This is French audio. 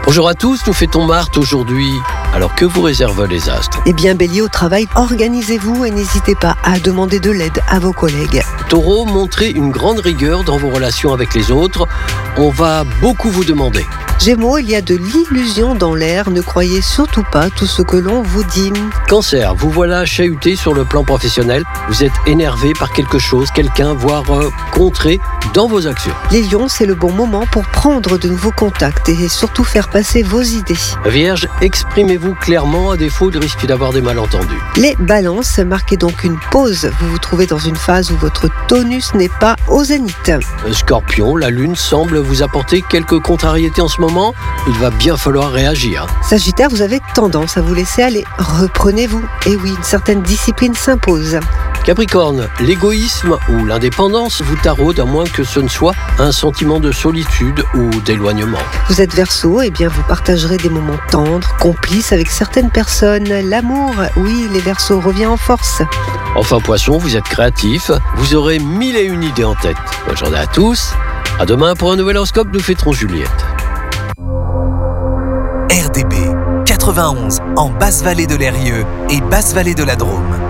Bonjour à tous, nous fêtons Marthe aujourd'hui. Alors que vous réservent les astres? Eh bien, Bélier, au travail, organisez-vous et n'hésitez pas à demander de l'aide à vos collègues. Taureau, montrez une grande rigueur dans vos relations avec les autres. On va beaucoup vous demander. Gémeaux, il y a de l'illusion dans l'air, ne croyez surtout pas tout ce que l'on vous dit. Cancer, vous voilà chahuté sur le plan professionnel. Vous êtes énervé par quelque chose, quelqu'un, voire contré dans vos actions. Les lions, c'est le bon moment pour prendre de nouveaux contacts et surtout faire passer vos idées. Vierge, exprimez-vous clairement, à défaut de risque d'avoir des malentendus. Les balances, marquez donc une pause. Vous vous trouvez dans une phase où votre tonus n'est pas au zénith. Scorpion, la lune semble vous apporter quelques contrariétés en ce moment. Il va bien falloir réagir. Sagittaire, vous avez tendance à vous laisser aller. Reprenez-vous. Et oui, une certaine discipline s'impose. Capricorne, l'égoïsme ou l'indépendance vous taraude à moins que ce ne soit un sentiment de solitude ou d'éloignement. Vous êtes Verseau, eh bien vous partagerez des moments tendres, complices avec certaines personnes. L'amour, oui, les Verseaux revient en force. Enfin Poisson, vous êtes créatif, vous aurez 1001 idées en tête. Bonne journée à tous. À demain pour un nouvel horoscope, nous fêterons Juliette. RDB 91 en Basse-Vallée de l'Eyrieux et Basse-Vallée de la Drôme.